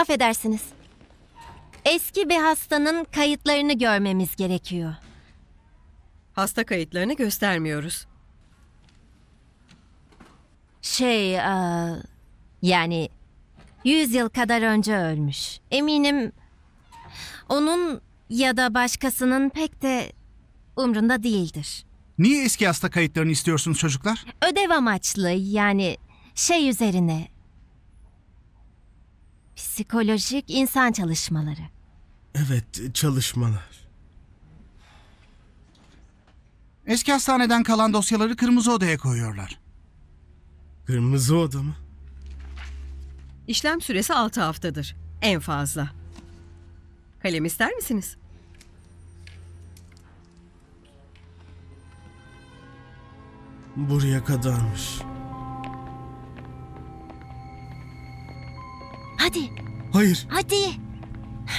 Affedersiniz. Eski bir hastanın kayıtlarını görmemiz gerekiyor. Hasta kayıtlarını göstermiyoruz. Yani 100 yıl kadar önce ölmüş. Eminim onun ya da başkasının pek de umrunda değildir. Niye eski hasta kayıtlarını istiyorsunuz çocuklar? Ödev amaçlı, yani üzerine. Psikolojik insan çalışmaları. Evet, çalışmalar. Eski hastaneden kalan dosyaları kırmızı odaya koyuyorlar. Kırmızı oda mı? İşlem süresi 6 haftadır. En fazla. Kalem ister misiniz? Buraya kadarmış. Hadi, Hayır, hadi.